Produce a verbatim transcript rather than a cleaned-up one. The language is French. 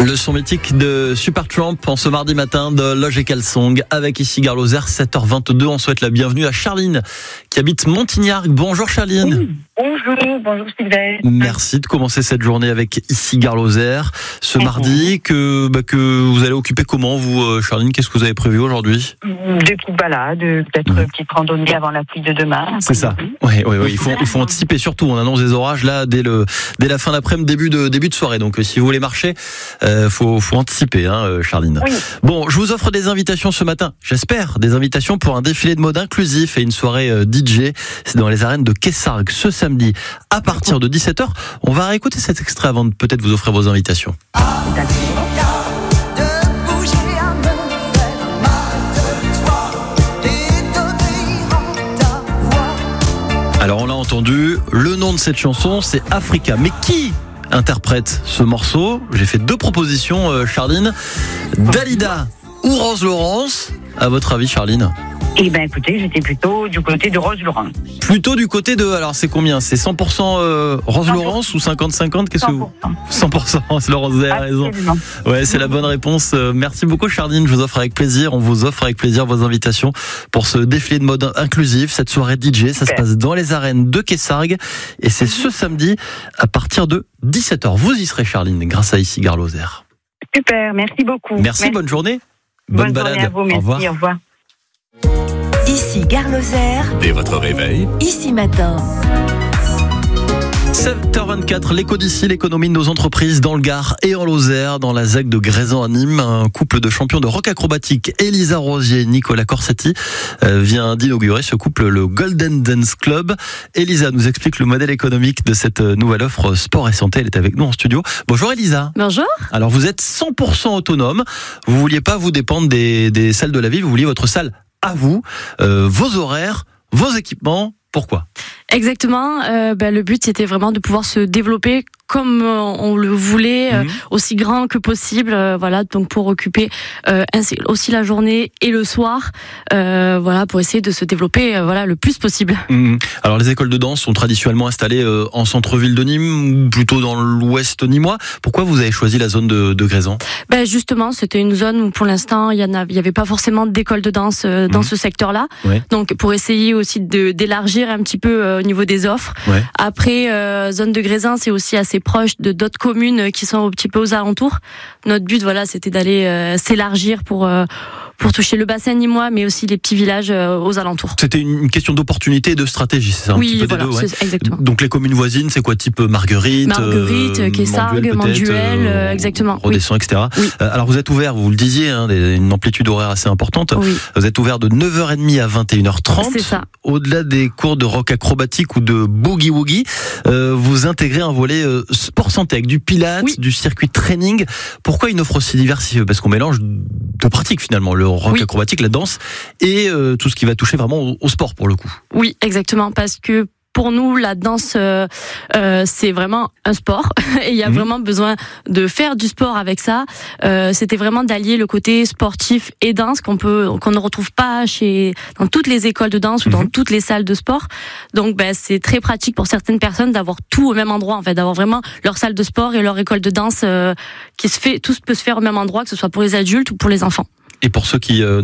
Le son mythique de Supertramp en ce mardi matin de Logical Song avec ici Gare Lozère, sept heures vingt-deux. On souhaite la bienvenue à Charline qui habite Montignargues. Bonjour Charline. Oui, bonjour, bonjour Sylvain. Merci de commencer cette journée avec ici Gare Lozère ce mmh. mardi que, bah, que vous allez occuper comment vous Charline? Qu'est-ce que vous avez prévu aujourd'hui? Des petites balades, peut-être mmh. une petite randonnée avant la pluie de demain. C'est ça. Oui, oui, oui. Il faut, il faut anticiper surtout. On annonce des orages là dès le dès la fin d'après-midi, début de début de soirée. Donc si vous voulez marcher, euh, faut faut anticiper, hein, Charline. Oui. Bon, je vous offre des invitations ce matin. J'espère des invitations pour un défilé de mode inclusif et une soirée euh, D J. C'est dans les arènes de Kessargues ce samedi à partir de dix-sept heures. On va réécouter cet extrait avant de peut-être vous offrir vos invitations. Alors on l'a entendu, le nom de cette chanson c'est Africa. Mais qui interprète ce morceau? J'ai fait deux propositions, euh, Charline. Dalida ou Rose Laurence? À votre avis, Charline? Eh ben écoutez, j'étais plutôt du côté de Rose Laurence. Plutôt du côté de, alors c'est combien? C'est cent pour cent euh, Rose cent pour cent. Laurence ou cinquante cinquante? Qu'est-ce que vous? cent pour cent, Laurence, vous avez raison. Ouais, c'est la bonne réponse. Merci beaucoup Charline, je vous offre avec plaisir, on vous offre avec plaisir vos invitations pour ce défilé de mode inclusif, cette soirée D J. Ça Super. Se passe dans les arènes de Kessargues et c'est ce samedi à partir de dix-sept heures. Vous y serez Charline, grâce à ici Gare Lozère. Super, merci beaucoup. Merci, merci. Bonne journée. Bonne, bonne balade. Journée à vous, merci, au revoir. Au revoir. Ici Gare Lozère. Dès votre réveil. Ici matin. sept heures vingt-quatre, l'éco d'ici, l'économie de nos entreprises dans le Gard et en Lozère, dans la ZEC de Grézan à Nîmes. Un couple de champions de rock acrobatique, Elisa Rosier et Nicolas Corsetti, vient d'inaugurer ce couple, le Golden Dance Club. Elisa nous explique le modèle économique de cette nouvelle offre sport et santé. Elle est avec nous en studio. Bonjour Elisa. Bonjour. Alors vous êtes cent pour cent autonome. Vous vouliez pas vous dépendre des, des salles de la ville, vous vouliez votre salle à vous, euh, vos horaires, vos équipements. Pourquoi ? Exactement. Euh, ben, le but, c'était vraiment de pouvoir se développer comme on le voulait, euh, mmh. aussi grand que possible. Euh, voilà, donc pour occuper euh, aussi la journée et le soir, euh, voilà, pour essayer de se développer, euh, voilà, le plus possible. Mmh. Alors les écoles de danse sont traditionnellement installées euh, en centre-ville de Nîmes, ou plutôt dans l'ouest nîmois. Pourquoi vous avez choisi la zone de, de Grézan ? Ben justement, c'était une zone où pour l'instant il y en a, il y avait pas forcément d'école de danse euh, dans mmh. ce secteur-là. Ouais. Donc pour essayer aussi de d'élargir un petit peu euh, au niveau des offres. Ouais. Après, euh, zone de Grézan, c'est aussi assez proche de d'autres communes qui sont un petit peu aux alentours. Notre but, voilà, c'était d'aller euh, s'élargir pour euh, pour toucher le bassin nîmois, mais aussi les petits villages euh, aux alentours. C'était une question d'opportunité et de stratégie, c'est ça un oui, petit peu voilà, des deux, ouais. exactement. Donc les communes voisines, c'est quoi, type Marguerite, Marguerite, euh, Kessargues, Manduel, euh, exactement. Redescend, oui. et cetera. Oui. Euh, alors vous êtes ouvert, vous le disiez, hein, une amplitude horaire assez importante. Oui. Vous êtes ouvert de neuf heures trente à vingt et une heures trente. C'est ça. Au-delà des cours de rock acrobatique ou de boogie-woogie, euh, vous intégrez un volet euh, sport santé avec du pilates, oui. du circuit training. Pourquoi une offre aussi diversifiée ? Parce qu'on mélange deux pratiques finalement, le rock oui. acrobatique, la danse et euh, tout ce qui va toucher vraiment au, au sport pour le coup. Oui, exactement, parce que pour nous, la danse, euh, euh, c'est vraiment un sport et il y a mmh. vraiment besoin de faire du sport avec ça. Euh, c'était vraiment d'allier le côté sportif et danse qu'on peut, qu'on ne retrouve pas chez dans toutes les écoles de danse ou mmh. dans toutes les salles de sport. Donc, ben, c'est très pratique pour certaines personnes d'avoir tout au même endroit, en fait, d'avoir vraiment leur salle de sport et leur école de danse euh, qui se fait, tout peut se faire au même endroit, que ce soit pour les adultes ou pour les enfants. Et pour ceux qui euh,